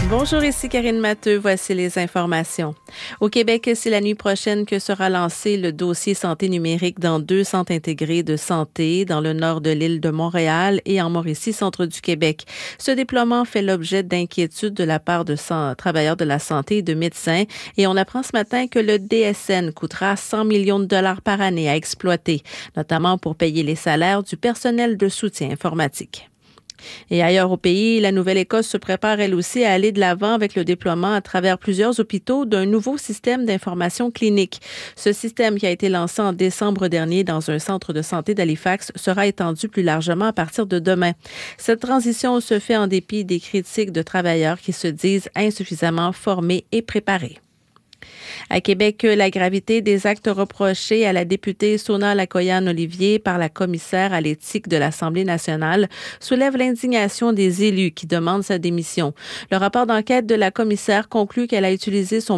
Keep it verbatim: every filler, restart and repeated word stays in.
Bonjour, ici Karine Matteux. Voici les informations. Au Québec, c'est la nuit prochaine que sera lancé le dossier santé numérique dans deux centres intégrés de santé dans le nord de l'île de Montréal et en Mauricie, centre du Québec. Ce déploiement fait l'objet d'inquiétudes de la part de travailleurs de la santé et de médecins et on apprend ce matin que le D S N coûtera cent millions de dollars par année à exploiter, notamment pour payer les salaires du personnel de soutien informatique. Et ailleurs au pays, la Nouvelle-Écosse se prépare elle aussi à aller de l'avant avec le déploiement à travers plusieurs hôpitaux d'un nouveau système d'information clinique. Ce système qui a été lancé en décembre dernier dans un centre de santé d'Halifax sera étendu plus largement à partir de demain. Cette transition se fait en dépit des critiques de travailleurs qui se disent insuffisamment formés et préparés. À Québec, la gravité des actes reprochés à la députée Sona Lakoyan-Olivier par la commissaire à l'éthique de l'Assemblée nationale soulève l'indignation des élus qui demandent sa démission. Le rapport d'enquête de la commissaire conclut qu'elle a utilisé son